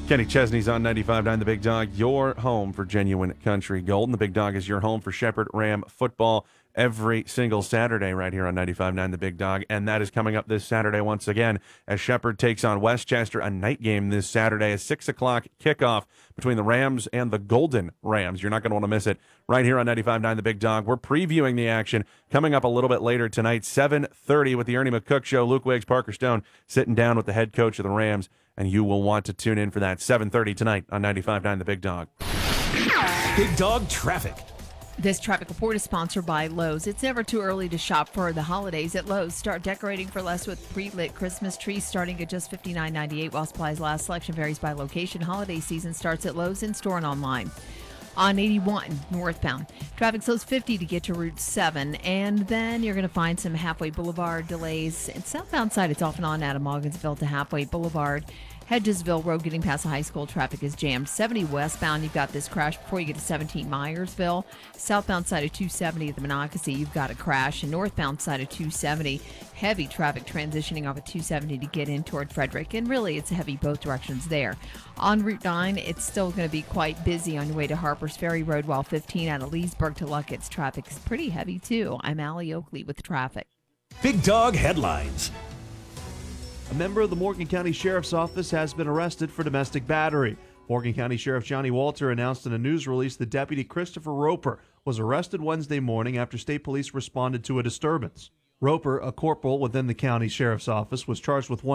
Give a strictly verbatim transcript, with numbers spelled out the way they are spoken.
Kenny Chesney's on ninety-five point nine The Big Dog, your home for genuine country gold. And The Big Dog is your home for Shepherd Ram football every single Saturday right here on ninety-five point nine The Big Dog. And that is coming up this Saturday once again as Shepherd takes on Westchester, a night game this Saturday, a six o'clock kickoff between the Rams and the Golden Rams. You're not going to want to miss it right here on ninety-five point nine The Big Dog. We're previewing the action coming up a little bit later tonight, seven thirty with the Ernie McCook Show. Luke Wiggs, Parker Stone sitting down with the head coach of the Rams. And you will want to tune in for that seven thirty tonight on ninety-five point nine The Big Dog. Big Dog Traffic. This traffic report is sponsored by Lowe's. It's never too early to shop for the holidays at Lowe's. Start decorating for less with pre-lit Christmas trees starting at just fifty-nine ninety-eight while supplies last. Selection varies by location. Holiday season starts at Lowe's in-store and online. On eighty-one northbound, traffic slows fifty to get to Route seven, and then you're going to find some Halfway Boulevard delays. And southbound side, it's off and on out of Morgansville to Halfway Boulevard. Hedgesville Road getting past the high school, traffic is jammed. seventy westbound, you've got this crash before you get to seventeen Myersville. Southbound side of two seventy at the Monocacy, you've got a crash. And northbound side of two seventy, heavy traffic transitioning off of two seventy to get in toward Frederick. And really, it's heavy both directions there. On Route nine, it's still going to be quite busy on your way to Harpers Ferry Road, while fifteen out of Leesburg to Luckett's traffic is pretty heavy, too. I'm Allie Oakley with traffic. Big Dog Headlines. A member of the Morgan County Sheriff's Office has been arrested for domestic battery. Morgan County Sheriff Johnny Walter announced in a news release that Deputy Christopher Roper was arrested Wednesday morning after state police responded to a disturbance. Roper, a corporal within the county sheriff's office, was charged with one